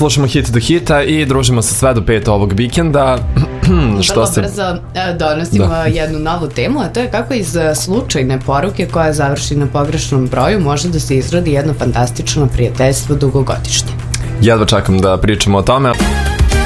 slušamo Hit do hita i družimo se sve do 5 ovog vikenda. Vrlo brzo donosimo jednu novu temu, a to je kako iz slučajne poruke koja završi na pogrešnom broju može da se izrodi jedno fantastično prijateljstvo dugogodišnje. Jedva čekam da pričamo o tome.